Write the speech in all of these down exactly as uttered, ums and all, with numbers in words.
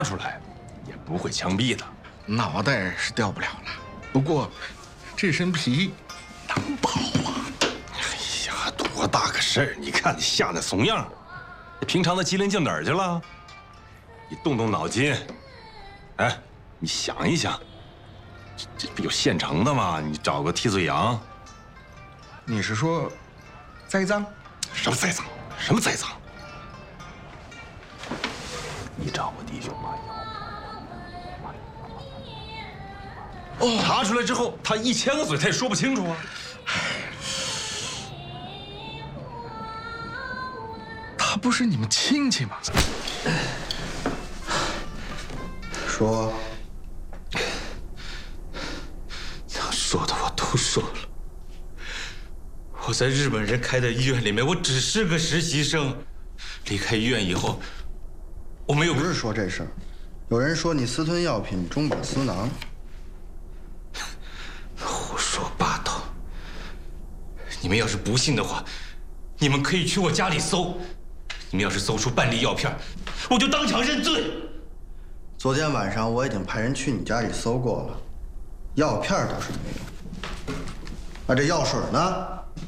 出来，也不会枪毙的。 脑袋是掉不了了，不过这身皮能保啊！ 哎呀，多大个事儿！你看你吓那怂样，平常的机灵劲哪儿去了？你动动脑筋，哎，你想一想，这这不有现成的吗？你找个替罪羊。 你是说栽赃？ 什么栽赃？什么栽赃？你找我弟兄吧。哦，查出来之后，他一千个嘴他也说不清楚啊。 他不是你们亲戚吗？ 说， 想说的我都说了。我在日本人开的医院里面，我只是个实习生。离开医院以后，我没有。 不是说这事儿，有人说你私吞药品，中饱私囊。 胡说八道！你们要是不信的话，你们可以去我家里搜。你们要是搜出半粒药片，我就当场认罪。 昨天晚上我已经派人去你家里搜过了，药片倒是没有。那这药水呢？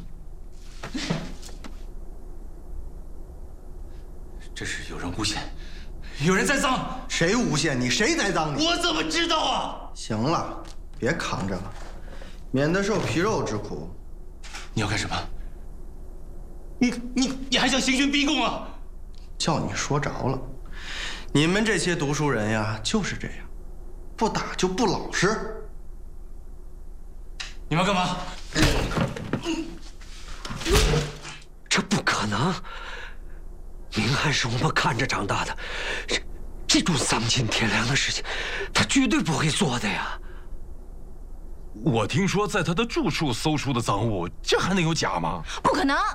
这是有人诬陷，有人栽赃。 谁诬陷你？谁栽赃你？ 我怎么知道啊？ 行了，别扛着了，免得受皮肉之苦。 你要干什么？你你你还想刑讯逼供啊？ 叫你说着了，你们这些读书人呀，就是这样，不打就不老实。 你们要干嘛？ 这不可能！明翰是我们看着长大的，这这种丧尽天良的事情，他绝对不会做的呀。 我听说在他的住处搜出的赃物，这还能有假吗？ 不可能，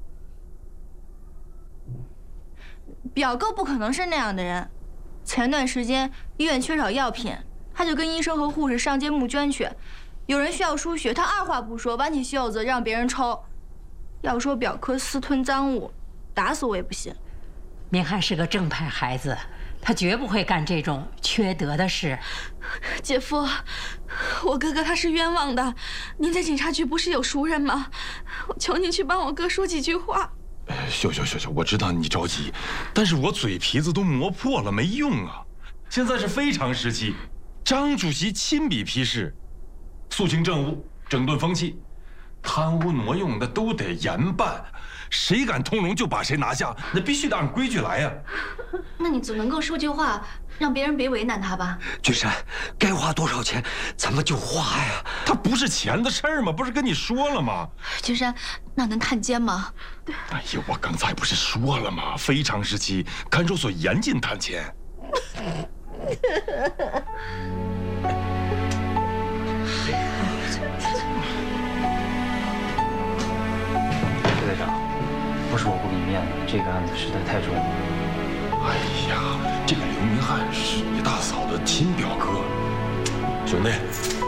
表哥不可能是那样的人。前段时间医院缺少药品，他就跟医生和护士上街募捐去。有人需要输血，他二话不说，挽起袖子让别人抽。要说表哥私吞赃物，打死我也不信。 明翰是个正派孩子，他绝不会干这种缺德的事。 姐夫，我哥哥他是冤枉的，您在警察局不是有熟人吗？我求您去帮我哥说几句话。 秀秀秀秀，我知道你着急，但是我嘴皮子都磨破了，没用啊！现在是非常时期，张主席亲笔批示，肃清政务，整顿风气，贪污挪用的都得严办。谁敢通融就把谁拿下，那必须得按规矩来呀。 那你总能够说句话，让别人别为难他吧？ 君山，该花多少钱咱们就花呀。 他不是钱的事儿吗？不是跟你说了吗？ 君山，那能探监吗？ 哎呀，我刚才不是说了吗？非常时期，看守所严禁探监。 副队长，不是我不给面子，这个案子实在太重了。 哎呀，这个刘明翰是你大嫂的亲表哥，兄弟。